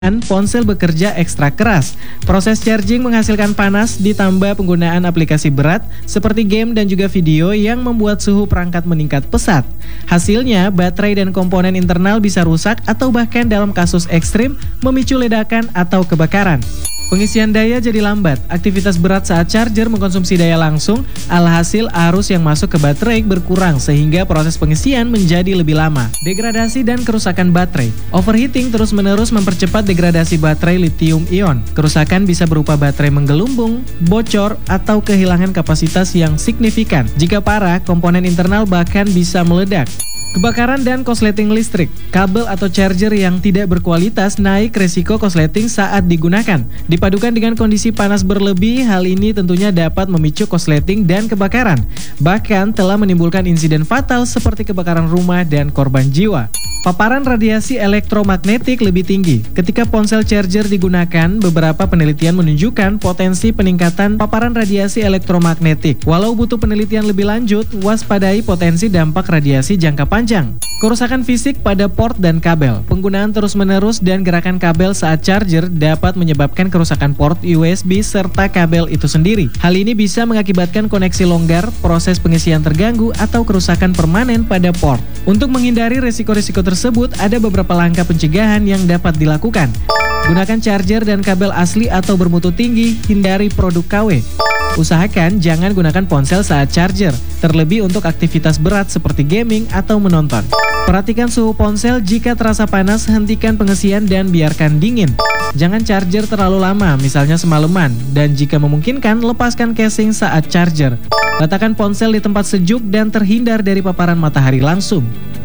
Ponsel bekerja ekstra keras. Proses charging menghasilkan panas ditambah penggunaan aplikasi berat seperti game dan juga video yang membuat suhu perangkat meningkat pesat. Hasilnya, baterai dan komponen internal bisa rusak atau bahkan dalam kasus ekstrim memicu ledakan atau kebakaran. Pengisian daya jadi lambat, aktivitas berat saat charger mengkonsumsi daya langsung, alhasil arus yang masuk ke baterai berkurang sehingga proses pengisian menjadi lebih lama. Degradasi dan kerusakan baterai. Overheating terus-menerus mempercepat degradasi baterai lithium-ion. Kerusakan bisa berupa baterai menggelumbung, bocor, atau kehilangan kapasitas yang signifikan. Jika parah, komponen internal bahkan bisa meledak. Kebakaran dan korsleting listrik. Kabel atau charger yang tidak berkualitas naik resiko korsleting saat digunakan. Dipadukan dengan kondisi panas berlebih, hal ini tentunya dapat memicu korsleting dan kebakaran. Bahkan telah menimbulkan insiden fatal seperti kebakaran rumah dan korban jiwa. Paparan radiasi elektromagnetik lebih tinggi. Ketika ponsel charger digunakan, beberapa penelitian menunjukkan potensi peningkatan paparan radiasi elektromagnetik. Walau butuh penelitian lebih lanjut, waspadai potensi dampak radiasi jangka panjang. Kerusakan fisik pada port dan kabel. Penggunaan terus-menerus dan gerakan kabel saat charger dapat menyebabkan kerusakan port USB serta kabel itu sendiri. Hal ini bisa mengakibatkan koneksi longgar, proses pengisian terganggu, atau kerusakan permanen pada port. Untuk menghindari risiko-risiko tersebut, ada beberapa langkah pencegahan yang dapat dilakukan. Gunakan charger dan kabel asli atau bermutu tinggi, hindari produk KW. Usahakan jangan gunakan ponsel saat charger, terlebih untuk aktivitas berat seperti gaming atau menonton. Perhatikan suhu ponsel, jika terasa panas, hentikan pengisian dan biarkan dingin. Jangan charger terlalu lama, misalnya semalaman, dan jika memungkinkan, lepaskan casing saat charger. Letakkan ponsel di tempat sejuk dan terhindar dari paparan matahari langsung.